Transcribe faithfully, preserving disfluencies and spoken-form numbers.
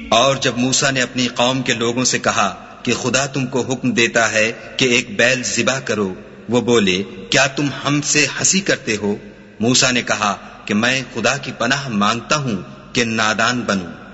और जब मूसा ने अपनी कौम के लोगों से कहा कि खुदा तुमको हुक्म देता है कि एक बैल ज़िबा करो, वो बोले, क्या तुम हमसे हंसी करते हो? मूसा ने कहा कि मैं खुदा की पनाह मांगता हूं कि नादान बनूं।